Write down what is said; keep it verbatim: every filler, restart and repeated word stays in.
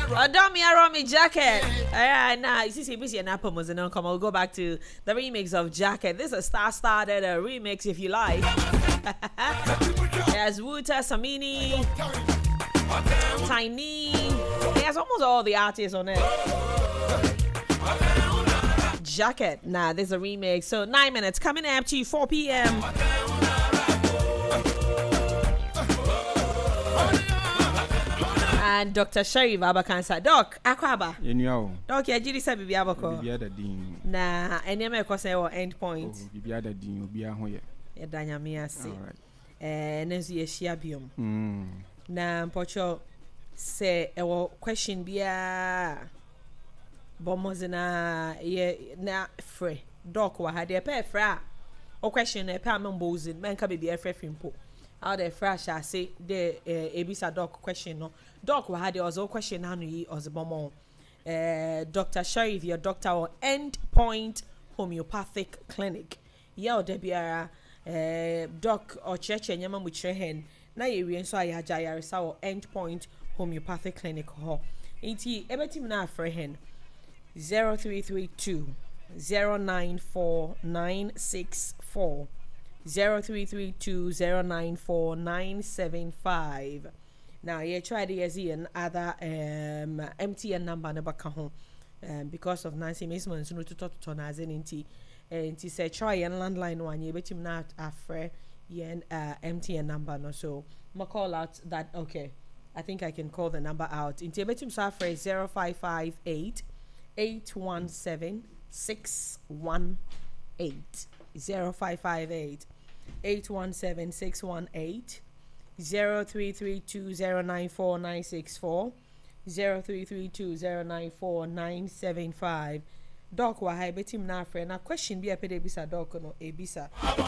Adomi Aromi Jacket. Alright, now you see, busy and Apple was and come. I'll go back to the remix of Jacket. This is a star started a remix, if you like. There's Wuta, Samini, Tiny. There's almost all the artists on it. Jacket. Nah, there's a remix. So nine minutes coming up to four p.m. And Doctor Sharif Abakansa. Doc, Akwaba. Yenyo. Doc, ya jiri sa bibi abako. Bibi ada din. Na, eni me ko say o end point. Oh, bibi ada din obi a ho ye. Ya danya me ase. All right. Eh, nenzu ye hia biom. Mm. Na mpocho say e wo question bia bomozina ye na free. Doc wa ha de pe fra. O question e pe amembozin. Men ka bibi e free fimpo. How the fresh I say the uh, Ebisa doc question no doc we had also question how you as a bomb uh Doctor Sharif your doctor or End Point Homeopathic Clinic yeah there be a uh doc or church and yama with hen na ye so I jayarisa or End Point Homeopathic Clinic ho enti ebetim na afre hen zero three three two zero nine four nine six four zero three three two zero nine four nine seven five. Now you try the and other um M T N number never come um because of Nancy Mason so to talk to as in T and say try and landline one you bet him not afre yen uh M T N number no so ma call out that okay I think I can call the number out in bet him so afre zero five five eight eight one seven six one eight. Zero five five eight eight one seven six one eight zero three three two zero nine four nine six four zero three three two zero nine four nine seven five. Doc wa hai betim na friend na question bi a pede bisa doc no ebisa